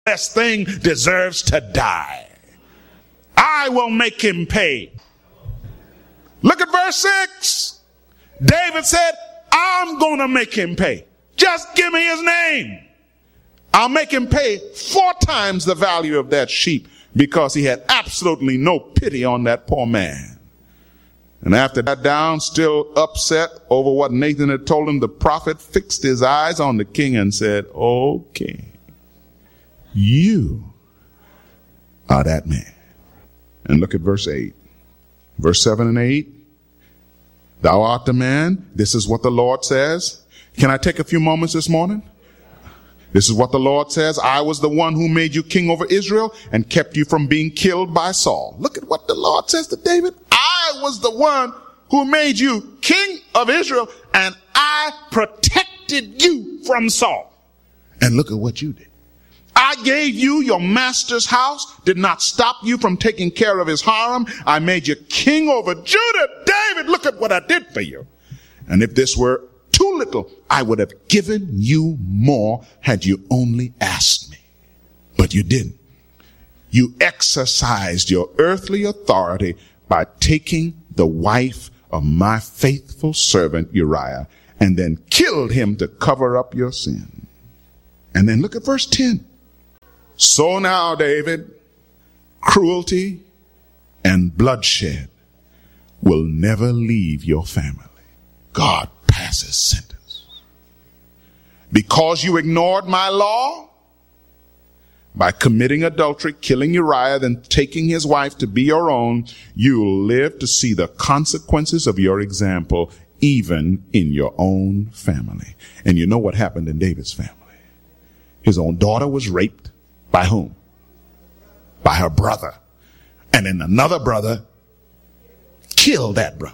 this thing deserves to die. I will make him pay. Look at verse 6. David said, I'm going to make him pay. Just give me his name. I'll make him pay 4 times the value of that sheep, because he had absolutely no pity on that poor man. And after that down, still upset over what Nathan had told him, the prophet fixed his eyes on the king and said, okay, you are that man. And look at verse 8. Verse 7 and 8. Thou art the man. This is what the Lord says. Can I take a few moments this morning? This is what the Lord says. I was the one who made you king over Israel and kept you from being killed by Saul. Look at what the Lord says to David. I was the one who made you king of Israel, and I protected you from Saul. And look at what you did. I gave you your master's house, did not stop you from taking care of his harem. I made you king over Judah. David, look at what I did for you. And if this were too little, I would have given you more had you only asked me. But you didn't. You exercised your earthly authority by taking the wife of my faithful servant Uriah and then killed him to cover up your sin. And then look at verse 10. So now, David, cruelty and bloodshed will never leave your family. God passes sentence. Because you ignored my law by committing adultery, killing Uriah, then taking his wife to be your own, you will live to see the consequences of your example, even in your own family. And you know what happened in David's family? His own daughter was raped. By whom? By her brother. And then another brother killed that brother.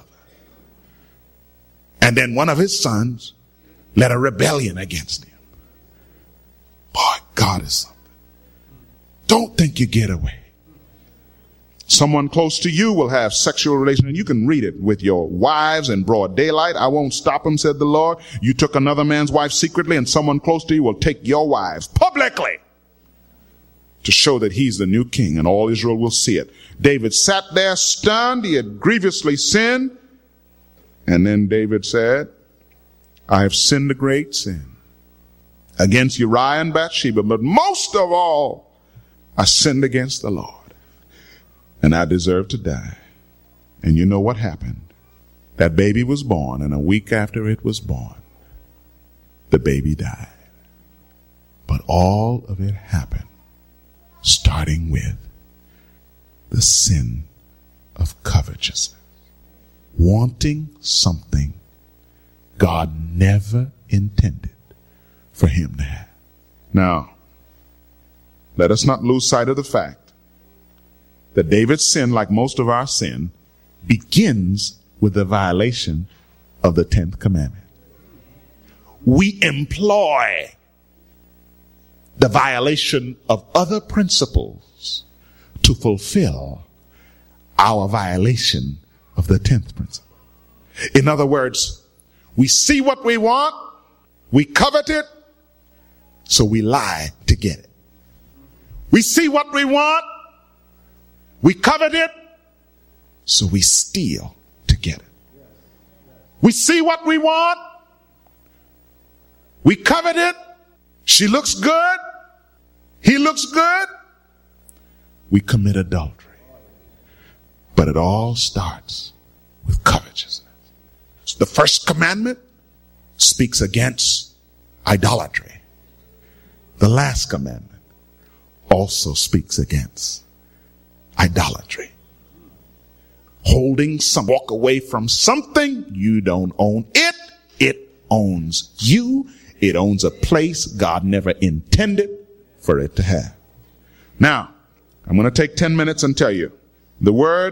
And then one of his sons led a rebellion against him. Boy, God is something. Don't think you get away. Someone close to you will have sexual relations, and you can read it, with your wives in broad daylight. I won't stop them, said the Lord. You took another man's wife secretly, and someone close to you will take your wives publicly to show that he's the new king, and all Israel will see it. David sat there stunned. He had grievously sinned. And then David said, I have sinned a great sin against Uriah and Bathsheba, but most of all, I sinned against the Lord, and I deserve to die. And you know what happened? That baby was born, and a week after it was born, the baby died. But all of it happened starting with the sin of covetousness. Wanting something God never intended for him to have. Now, let us not lose sight of the fact that David's sin, like most of our sin, begins with the violation of the 10th commandment. We employ the violation of other principles to fulfill our violation of the 10th principle. In other words, we see what we want, we covet it, so we lie to get it. We see what we want, we covet it, so we steal to get it. We see what we want, we covet it, she looks good, he looks good, we commit adultery. But it all starts with covetousness. The first commandment speaks against idolatry. The last commandment also speaks against idolatry. Walk away from something you don't own it. It owns you. It owns a place God never intended for it to have. Now, I'm going to take 10 minutes and tell you the word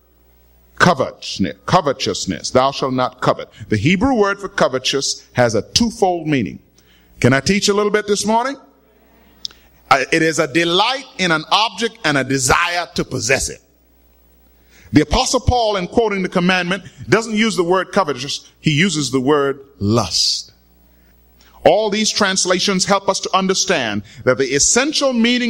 covetousness, thou shalt not covet. The Hebrew word for covetous has a twofold meaning. Can I teach a little bit this morning? It is a delight in an object and a desire to possess it. The Apostle Paul, in quoting the commandment, doesn't use the word covetous. He uses the word lust. All these translations help us to understand that the essential meaning